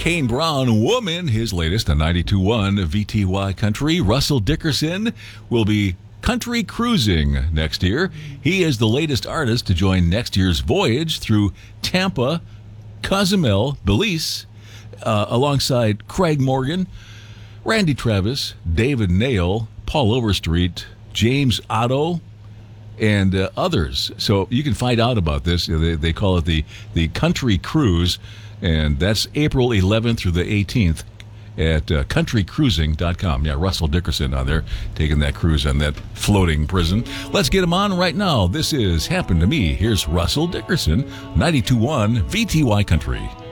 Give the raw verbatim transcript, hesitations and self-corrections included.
Kane Brown, Woman, his latest on ninety-two point one V T Y Country. Russell Dickerson will be country cruising next year. He is the latest artist to join next year's voyage through Tampa, Cozumel, Belize, uh, alongside Craig Morgan, Randy Travis, David Nail, Paul Overstreet, James Otto, and uh, others. So you can find out about this. They, they call it the, the Country Cruise, and that's April eleventh through the eighteenth at uh, country cruising dot com. Yeah, Russell Dickerson on there taking that cruise on that floating prison. Let's get him on right now. This is Happened to Me. Here's Russell Dickerson, ninety-two point one V T Y Country.